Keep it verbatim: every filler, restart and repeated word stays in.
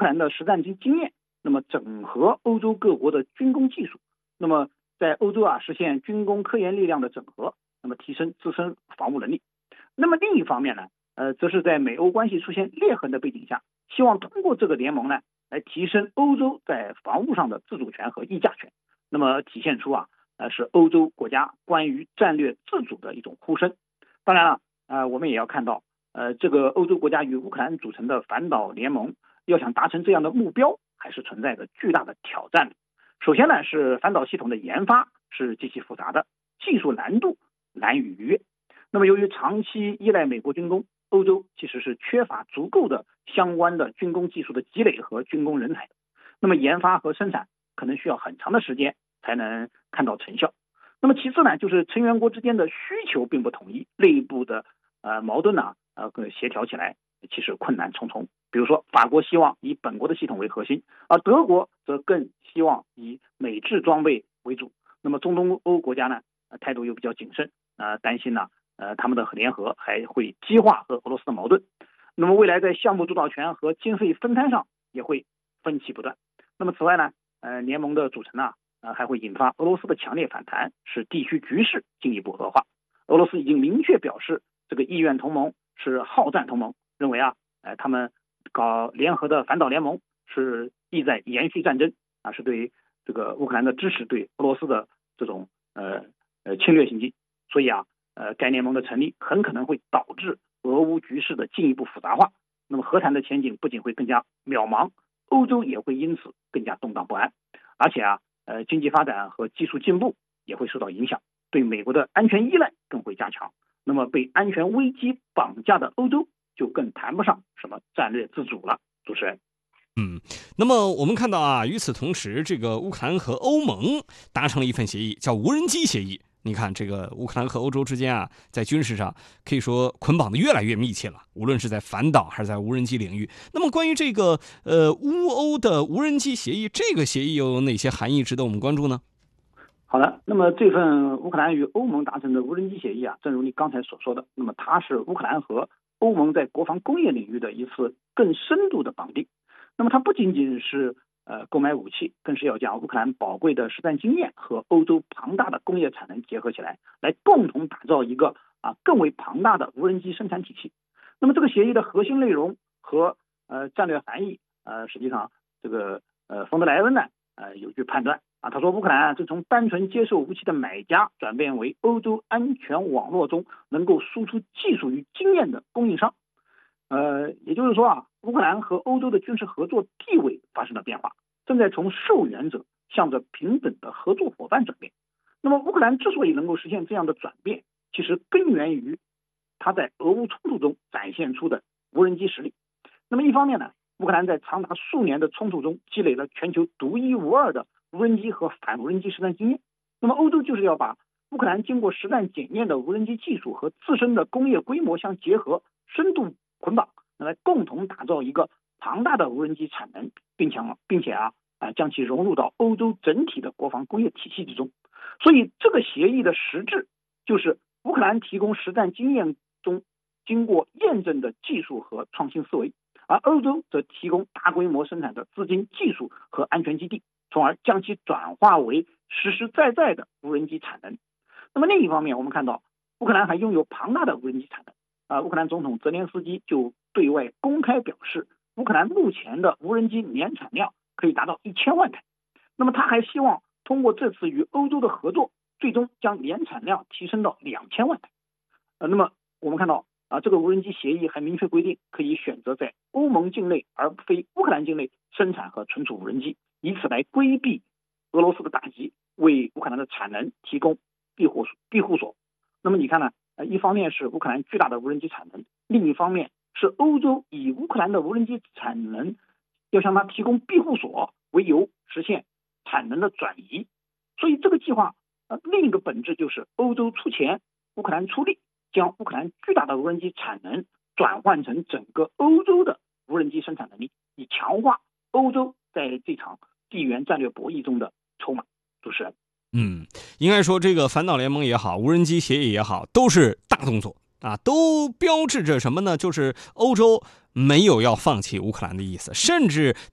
克兰的实战经经验，那么整合欧洲各国的军工技术，那么在欧洲啊实现军工科研力量的整合，那么提升自身防务能力。那么另一方面呢，呃，则是在美欧关系出现裂痕的背景下，希望通过这个联盟呢，来提升欧洲在防务上的自主权和议价权，那么体现出啊，呃，是欧洲国家关于战略自主的一种呼声。当然了，呃，我们也要看到，呃，这个欧洲国家与乌克兰组成的反导联盟，要想达成这样的目标，还是存在着巨大的挑战的。首先呢，是反导系统的研发是极其复杂的，技术难度难以逾越。那么由于长期依赖美国军工，欧洲其实是缺乏足够的相关的军工技术的积累和军工人才的。那么研发和生产可能需要很长的时间才能看到成效。那么其次呢，就是成员国之间的需求并不统一，内部的呃矛盾呢，呃协调起来其实困难重重。比如说，法国希望以本国的系统为核心，而德国则更希望以美制装备为主。那么中东欧国家呢，呃、态度又比较谨慎，呃，担心呢，呃，他们的联合还会激化和俄罗斯的矛盾。那么未来在项目主导权和经费分摊上也会分歧不断。那么此外呢，呃，联盟的组成啊，呃，还会引发俄罗斯的强烈反弹，使地区局势进一步恶化。俄罗斯已经明确表示，这个意愿同盟是好战同盟，认为啊，呃，他们搞联合的反导联盟是意在延续战争啊，是对这个乌克兰的支持对俄罗斯的这种呃呃侵略行径。所以啊，呃，该联盟的成立很可能会导致俄乌局势的进一步复杂化。那么和谈的前景不仅会更加渺茫，欧洲也会因此更加动荡不安。而且啊，呃，经济发展和技术进步也会受到影响，对美国的安全依赖更会加强。那么被安全危机绑架的欧洲就更谈不上什么战略自主了。主持人。 嗯，那么我们看到啊，与此同时，这个乌克兰和欧盟达成了一份协议，叫无人机协议。你看，这个乌克兰和欧洲之间啊，在军事上可以说捆绑的越来越密切了，无论是在反导还是在无人机领域。那么关于这个呃乌欧的无人机协议，这个协议又有哪些含义值得我们关注呢？ 好的，那么这份乌克兰与欧盟达成的无人机协议啊，正如你刚才所说的，那么它是乌克兰和欧盟在国防工业领域的一次更深度的绑定。那么它不仅仅是呃购买武器，更是要将乌克兰宝贵的实战经验和欧洲庞大的工业产能结合起来，来共同打造一个啊更为庞大的无人机生产体系。那么这个协议的核心内容和呃战略含义，呃实际上这个呃冯德莱恩呢呃有句判断啊，他说乌克兰啊正从单纯接受武器的买家转变为欧洲安全网络中能够输出技术与经验的供应商。呃，也就是说啊，乌克兰和欧洲的军事合作地位发生了变化，正在从受援者向着平等的合作伙伴转变。那么乌克兰之所以能够实现这样的转变，其实根源于它在俄乌冲突中展现出的无人机实力。那么一方面呢，乌克兰在长达数年的冲突中积累了全球独一无二的无人机和反无人机实战经验。那么欧洲就是要把乌克兰经过实战检验的无人机技术和自身的工业规模相结合，深度捆绑，来共同打造一个庞大的无人机产能，并且并且啊啊将其融入到欧洲整体的国防工业体系之中。所以这个协议的实质就是乌克兰提供实战经验中经过验证的技术和创新思维，而欧洲则提供大规模生产的资金、技术和安全基地，从而将其转化为实实在在的无人机产能。那么另一方面，我们看到乌克兰还拥有庞大的无人机产能。啊，乌克兰总统泽连斯基就对外公开表示，乌克兰目前的无人机年产量可以达到一千万台。那么他还希望通过这次与欧洲的合作，最终将年产量提升到两千万台。呃，那么我们看到啊，这个无人机协议还明确规定，可以选择在欧盟境内而非乌克兰境内生产和存储无人机，以此来规避俄罗斯的打击，为乌克兰的产能提供庇护庇护所。那么你看呢？呃，一方面是乌克兰巨大的无人机产能，另一方面是欧洲以乌克兰的无人机产能要向它提供庇护所为由，实现产能的转移。所以这个计划呃另一个本质就是欧洲出钱，乌克兰出力，将乌克兰巨大的无人机产能转换成整个欧洲的无人机生产能力，以强化欧洲在这场地缘战略博弈中的筹码。主持人。 嗯，应该说这个反导联盟也好，无人机协议也好，都是大动作啊，都标志着什么呢？就是欧洲没有要放弃乌克兰的意思，甚至